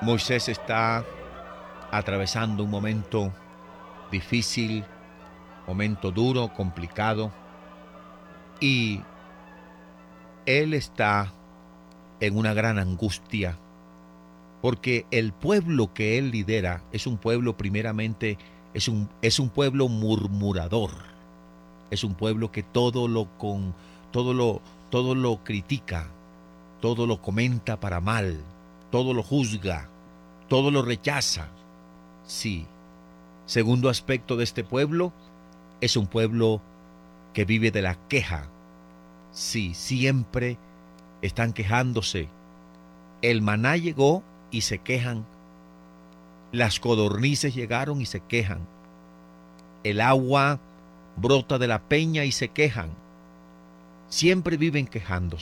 Moisés está atravesando un momento difícil, momento duro, complicado, y él está en una gran angustia, porque el pueblo que él lidera es un pueblo primeramente, es un pueblo murmurador, es un pueblo que todo lo, todo lo critica, todo lo comenta para mal, todo lo juzga, todo lo rechaza. Sí. Segundo aspecto de este pueblo, es un pueblo que vive de la queja. Sí, siempre están quejándose. El maná llegó y se quejan. Las codornices llegaron y se quejan. El agua brota de la peña y se quejan. Siempre viven quejándose.